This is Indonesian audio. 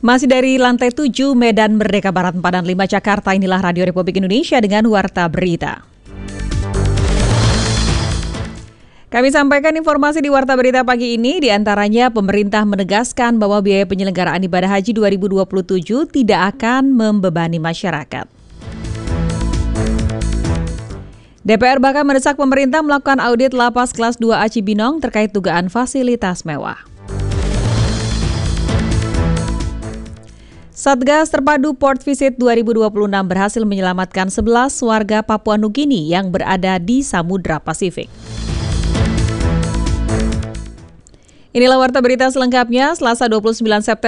Masih dari lantai 7 Medan Merdeka Barat 4 dan 5 Jakarta, inilah Radio Republik Indonesia dengan Warta Berita. Kami sampaikan informasi di Warta Berita pagi ini, diantaranya pemerintah menegaskan bahwa biaya penyelenggaraan ibadah haji 2027 tidak akan membebani masyarakat. DPR bahkan mendesak pemerintah melakukan audit lapas kelas 2A Cibinong terkait dugaan fasilitas mewah. Satgas Terpadu Port Visit 2026 berhasil menyelamatkan 11 warga Papua Nugini yang berada di Samudra Pasifik. Inilah Warta Berita selengkapnya, Selasa 29 September.